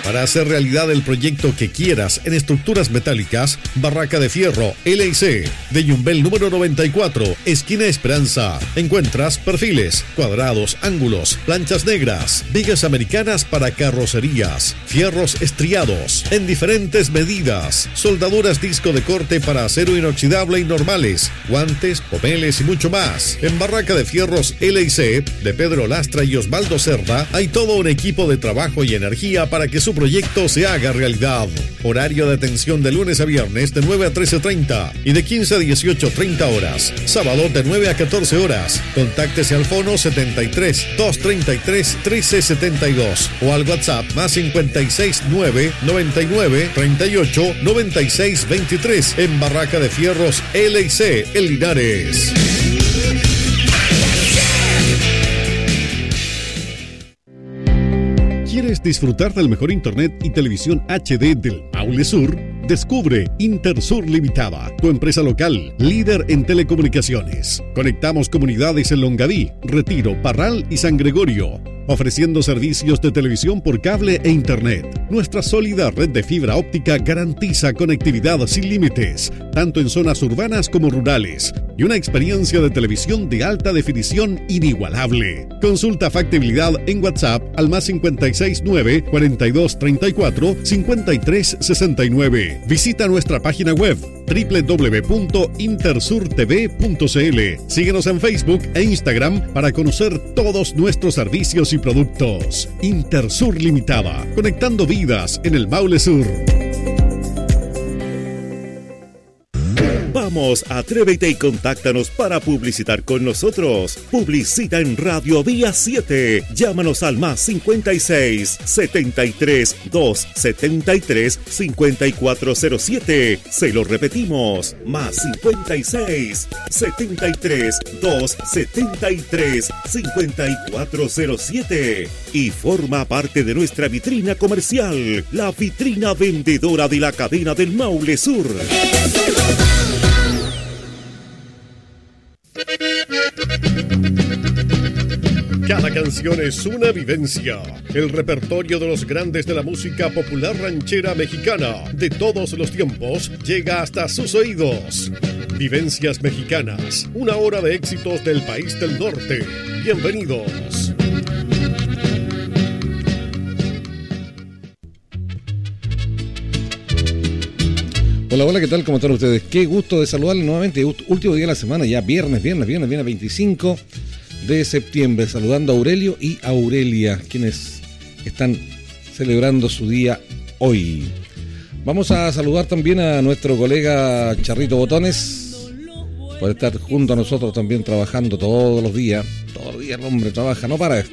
Para hacer realidad el proyecto que quieras en estructuras metálicas, Barraca de Fierro LIC, de Yumbel número 94, esquina Esperanza. Encuentras perfiles, cuadrados, ángulos, planchas negras, vigas americanas para carrocerías, fierros estriados en diferentes medidas, soldaduras disco de corte para acero inoxidable y normales, guantes, pomeles y mucho más. En Barraca de Fierros LIC, de Pedro Lastra y Osvaldo Cerda, hay todo un equipo de trabajo y energía para que su proyecto se haga realidad. Horario de atención de lunes a viernes de 9 a 13:30 y de 15 a 18:30 horas. Sábado de 9 a 14 horas. Contáctese al fono 73 233 1372 o al WhatsApp más 56 9 99 38 96 23 en Barraca de Fierros LIC, en Linares. ¿Quieres disfrutar del mejor internet y televisión HD del Maule Sur? Descubre Intersur Limitada, tu empresa local, líder en telecomunicaciones. Conectamos comunidades en Longaví, Retiro, Parral y San Gregorio, ofreciendo servicios de televisión por cable e internet. Nuestra sólida red de fibra óptica garantiza conectividad sin límites, tanto en zonas urbanas como rurales, y una experiencia de televisión de alta definición inigualable. Consulta factibilidad en WhatsApp al más 569 42 34 53 69. Visita nuestra página web www.intersurtv.cl. Síguenos en Facebook e Instagram para conocer todos nuestros servicios y productos. Intersur Limitada, conectando vidas en el Maule Sur. Vamos, atrévete y contáctanos para publicitar con nosotros. Publicita en Radio Vía 7. Llámanos al más 56 73 273 5407. Se lo repetimos, más 56 73 273 5407. Y forma parte de nuestra vitrina comercial, la vitrina vendedora de la cadena del Maule Sur. Cada canción es una vivencia. El repertorio de los grandes de la música popular ranchera mexicana de todos los tiempos llega hasta sus oídos. Vivencias Mexicanas, una hora de éxitos del país del norte. Bienvenidos. Hola, hola, ¿qué tal? ¿Cómo están ustedes? Qué gusto de saludarles nuevamente. Último día de la semana, ya viernes 25 de septiembre. Saludando a Aurelio y a Aurelia, quienes están celebrando su día hoy. Vamos a saludar también a nuestro colega Charrito Botones, por estar junto a nosotros también trabajando todos los días. Todos los días el hombre trabaja, no para.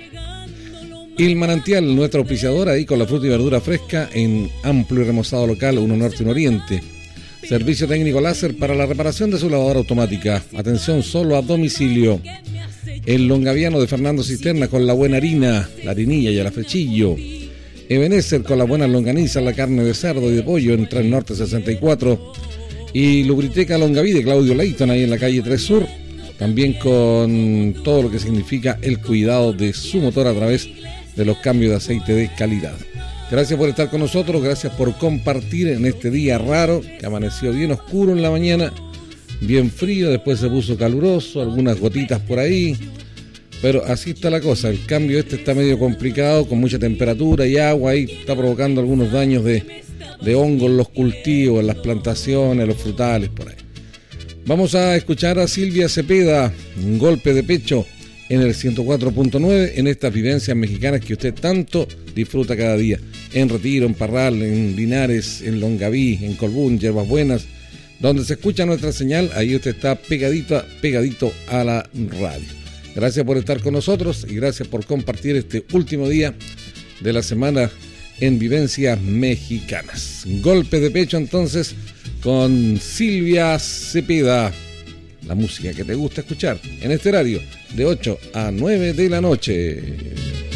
El Manantial, nuestro auspiciador, ahí con la fruta y verdura fresca en amplio y remozado local, uno norte y uno oriente. Servicio técnico láser para la reparación de su lavadora automática. Atención solo a domicilio. El Longaviano de Fernando Cisterna con la buena harina, la harinilla y el afrechillo. Ebenezer con las buenas longanizas, la carne de cerdo y de pollo en Tren Norte 64. Y Lubriteca Longaví de Claudio Leighton ahí en la calle 3 Sur. También con todo lo que significa el cuidado de su motor a través de los cambios de aceite de calidad. Gracias por estar con nosotros, gracias por compartir en este día raro, que amaneció bien oscuro en la mañana, bien frío, después se puso caluroso, algunas gotitas por ahí, pero así está la cosa. El cambio está medio complicado, con mucha temperatura y agua, ahí está provocando algunos daños de hongo en los cultivos, en las plantaciones, los frutales, por ahí. Vamos a escuchar a Silvia Cepeda, un golpe de pecho en el 104.9, en estas vivencias mexicanas que usted tanto disfruta cada día. En Retiro, en Parral, en Linares, en Longaví, en Colbún, Yerbas Buenas, donde se escucha nuestra señal, ahí usted está pegadito a la radio. Gracias por estar con nosotros y gracias por compartir este último día de la semana en Vivencias Mexicanas. Golpe de pecho entonces con Silvia Cepeda. La música que te gusta escuchar en este horario de 8 a 9 de la noche.